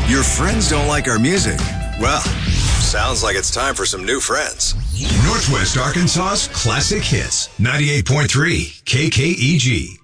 Your friends don't like our music? Well, sounds like it's time for some new friends. Northwest Arkansas's classic hits. 98.3 KKEG.